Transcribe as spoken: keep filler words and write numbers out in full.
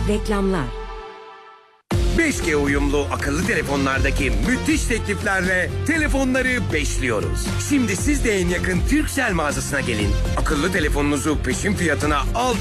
Reklamlar. beş G uyumlu akıllı telefonlardaki müthiş tekliflerle telefonları beşliyoruz. Şimdi siz de en yakın Turkcell mağazasına gelin. Akıllı telefonunuzu peşin fiyatına al.